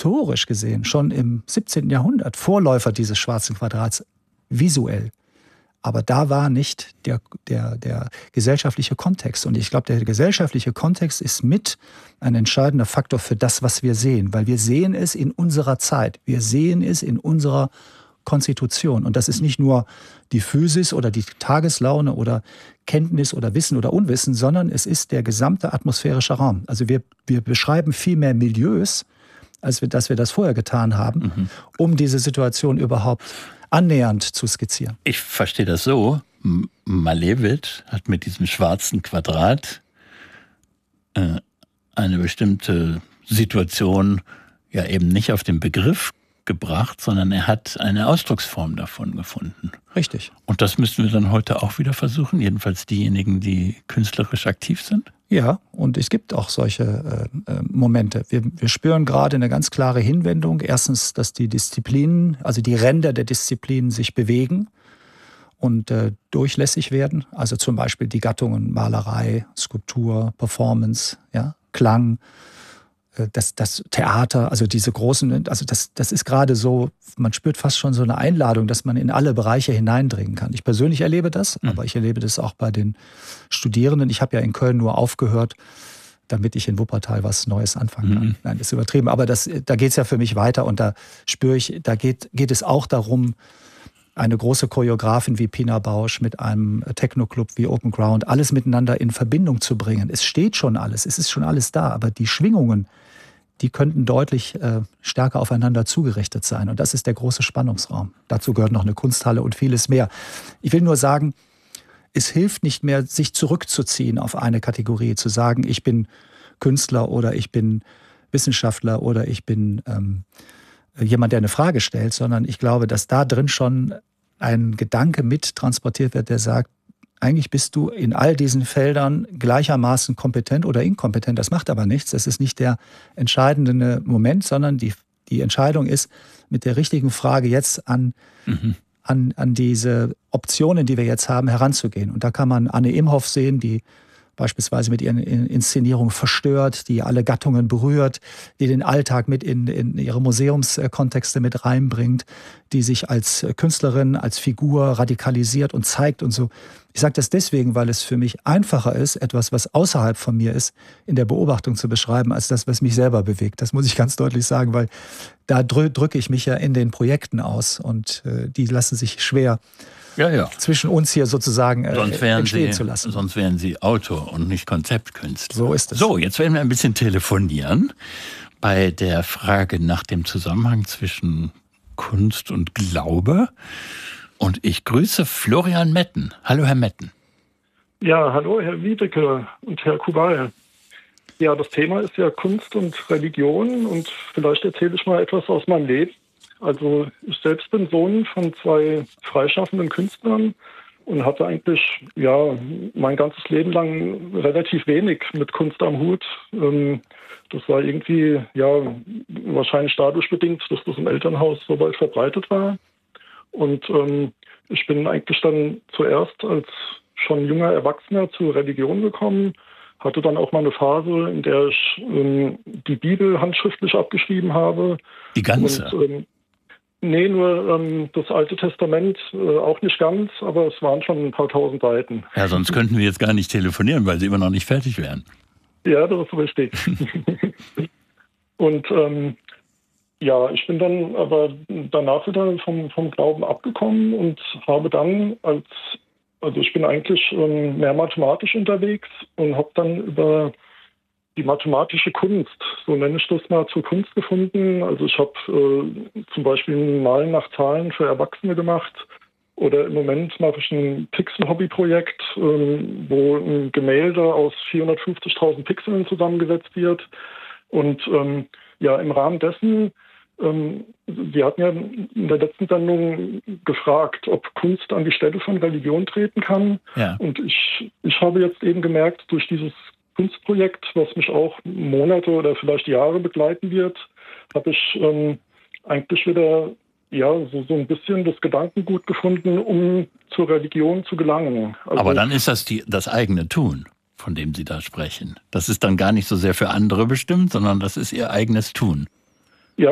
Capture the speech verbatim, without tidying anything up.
historisch gesehen schon im siebzehnten Jahrhundert Vorläufer dieses schwarzen Quadrats visuell. Aber da war nicht der, der, der gesellschaftliche Kontext. Und ich glaube, der gesellschaftliche Kontext ist mit ein entscheidender Faktor für das, was wir sehen. Weil wir sehen es in unserer Zeit. Wir sehen es in unserer Konstitution. Und das ist nicht nur die Physis oder die Tageslaune oder Kenntnis oder Wissen oder Unwissen, sondern es ist der gesamte atmosphärische Raum. Also wir, wir beschreiben viel mehr Milieus, als wir, dass wir das vorher getan haben, mhm. um diese Situation überhaupt annähernd zu skizzieren. Ich verstehe das so. Malevich hat mit diesem schwarzen Quadrat äh, eine bestimmte Situation ja eben nicht auf den Begriff gebracht, sondern er hat eine Ausdrucksform davon gefunden. Richtig. Und das müssen wir dann heute auch wieder versuchen, jedenfalls diejenigen, die künstlerisch aktiv sind? Ja, und es gibt auch solche äh, Momente. Wir, wir spüren gerade eine ganz klare Hinwendung. Erstens, dass die Disziplinen, also die Ränder der Disziplinen sich bewegen und äh, durchlässig werden. Also zum Beispiel die Gattungen Malerei, Skulptur, Performance, ja, Klang, äh, das, das Theater, also diese großen, also das, das ist gerade so, man spürt fast schon so eine Einladung, dass man in alle Bereiche hineindringen kann. Ich persönlich erlebe das, mhm. aber ich erlebe das auch bei den Studierenden. Ich habe ja in Köln nur aufgehört, damit ich in Wuppertal was Neues anfangen kann. Mhm. Nein, das ist übertrieben, aber das, da geht es ja für mich weiter und da spüre ich, da geht, geht es auch darum, eine große Choreografin wie Pina Bausch mit einem Techno-Club wie Open Ground, alles miteinander in Verbindung zu bringen. Es steht schon alles, es ist schon alles da, aber die Schwingungen, die könnten deutlich äh, stärker aufeinander zugerichtet sein. Und das ist der große Spannungsraum. Dazu gehört noch eine Kunsthalle und vieles mehr. Ich will nur sagen, es hilft nicht mehr, sich zurückzuziehen auf eine Kategorie, zu sagen, ich bin Künstler oder ich bin Wissenschaftler oder ich bin ähm, jemand, der eine Frage stellt, sondern ich glaube, dass da drin schon ein Gedanke mit transportiert wird, der sagt, eigentlich bist du in all diesen Feldern gleichermaßen kompetent oder inkompetent. Das macht aber nichts. Das ist nicht der entscheidende Moment, sondern die, die Entscheidung ist, mit der richtigen Frage jetzt an, mhm. an, an diese Optionen, die wir jetzt haben, heranzugehen. Und da kann man Anne Imhoff sehen, die beispielsweise mit ihren Inszenierungen verstört, die alle Gattungen berührt, die den Alltag mit in, in ihre Museumskontexte mit reinbringt, die sich als Künstlerin, als Figur radikalisiert und zeigt und so. Ich sage das deswegen, weil es für mich einfacher ist, etwas, was außerhalb von mir ist, in der Beobachtung zu beschreiben, als das, was mich selber bewegt. Das muss ich ganz deutlich sagen, weil da drü- drücke ich mich ja in den Projekten aus und äh, die lassen sich schwer Ja, ja. zwischen uns hier sozusagen äh, sonst wären entstehen Sie, zu lassen. Sonst wären Sie Autor und nicht Konzeptkünstler. So ist es. So, jetzt werden wir ein bisschen telefonieren bei der Frage nach dem Zusammenhang zwischen Kunst und Glaube. Und ich grüße Florian Metten. Hallo, Herr Metten. Ja, hallo, Herr Wiedeke und Herr Kubal. Ja, das Thema ist ja Kunst und Religion und vielleicht erzähle ich mal etwas aus meinem Leben. Also ich selbst bin Sohn von zwei freischaffenden Künstlern und hatte eigentlich ja mein ganzes Leben lang relativ wenig mit Kunst am Hut. Das war irgendwie ja wahrscheinlich dadurch bedingt, dass das im Elternhaus so weit verbreitet war. Und ähm, ich bin eigentlich dann zuerst als schon junger Erwachsener zur Religion gekommen, hatte dann auch mal eine Phase, in der ich ähm, die Bibel handschriftlich abgeschrieben habe. Die ganze? Und, ähm, nee, nur ähm, das Alte Testament äh, auch nicht ganz, aber es waren schon ein paar tausend Seiten. Ja, sonst könnten wir jetzt gar nicht telefonieren, weil Sie immer noch nicht fertig wären. Ja, das ist richtig. Und ähm, ja, ich bin dann aber danach wieder vom, vom Glauben abgekommen und habe dann als, also ich bin eigentlich ähm, mehr mathematisch unterwegs und habe dann über die mathematische Kunst, so nenne ich das mal, zur Kunst gefunden. Also ich habe äh, zum Beispiel ein Malen nach Zahlen für Erwachsene gemacht oder im Moment mache ich ein Pixel-Hobby-Projekt, ähm, wo ein Gemälde aus vierhundertfünfzigtausend Pixeln zusammengesetzt wird. Und ähm, ja, im Rahmen dessen Ähm, Sie hatten ja in der letzten Sendung gefragt, ob Kunst an die Stelle von Religion treten kann. Ja. Und ich, ich habe jetzt eben gemerkt, durch dieses Kunstprojekt, was mich auch Monate oder vielleicht Jahre begleiten wird, habe ich ähm, eigentlich wieder ja, so, so ein bisschen das Gedankengut gefunden, um zur Religion zu gelangen. Also, aber dann ist das die, das eigene Tun, von dem Sie da sprechen. Das ist dann gar nicht so sehr für andere bestimmt, sondern das ist Ihr eigenes Tun.